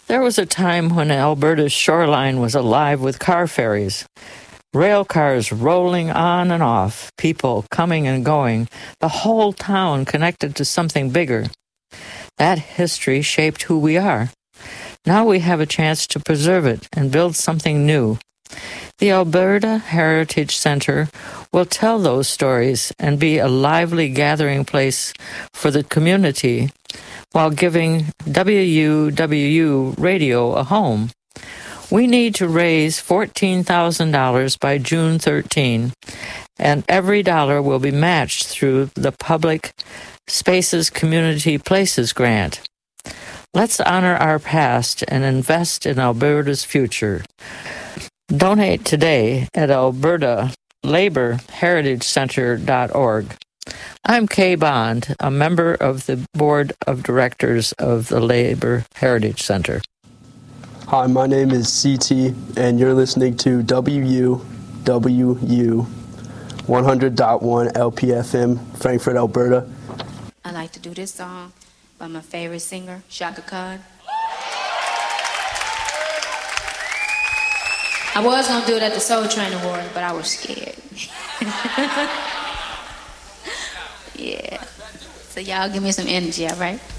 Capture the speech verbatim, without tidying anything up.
There was a time when Alberta's shoreline was alive with car ferries. Rail cars rolling on and off, people coming and going, the whole town connected to something bigger. That history shaped who we are. Now we have a chance to preserve it and build something new. The Alberta Heritage Centre will tell those stories and be a lively gathering place for the community while giving W U W U radio a home. We need to raise fourteen thousand dollars by June thirteenth, and every dollar will be matched through the Public Spaces Community Places grant. Let's honor our past and invest in Alberta's future. Donate today at alberta labor heritage center dot org. I'm Kay Bond, a member of the Board of Directors of the Labor Heritage Center. Hi, my name is C T, and you're listening to W U W U one hundred point one L P F M, Frankfort, Alberta. I like to do this song by my favorite singer, Shaka Khan. I was going to do it at the Soul Train Award, but I was scared. Yeah. So y'all give me some energy, all right?